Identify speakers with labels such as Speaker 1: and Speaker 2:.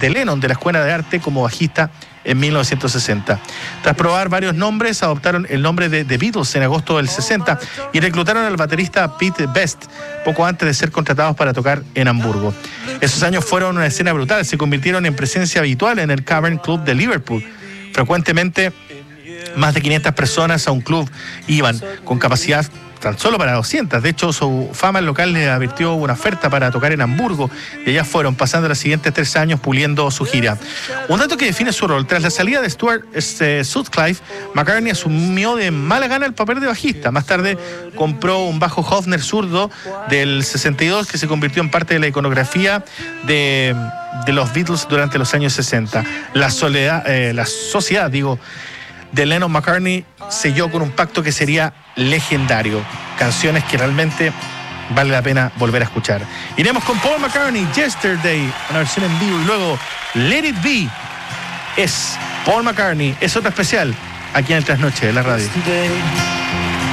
Speaker 1: de Lennon de la Escuela de Arte como bajista en 1960. Tras probar varios nombres, adoptaron el nombre de The Beatles en agosto del 60 y reclutaron al baterista Pete Best poco antes de ser contratados para tocar en Hamburgo. Esos años fueron una escena brutal, se convirtieron en presencia habitual en el Cavern Club de Liverpool. Frecuentemente, más de 500 personas a un club iban, con capacidad tan solo para 200. De hecho, su fama local le advirtió una oferta para tocar en Hamburgo y allá fueron, pasando los siguientes 3 años puliendo su gira. Un dato que define su rol: tras la salida de Stuart Sutcliffe, McCartney asumió de mala gana el papel de bajista. Más tarde compró un bajo Hofner zurdo del 62 que se convirtió en parte de la iconografía de los Beatles durante los años 60. La sociedad de Lennon-McCartney selló con un pacto que sería legendario. Canciones que realmente vale la pena volver a escuchar. Iremos con Paul McCartney, Yesterday, una versión en vivo, y luego Let It Be. Es Paul McCartney, es otro especial aquí en el Trasnoche de la radio.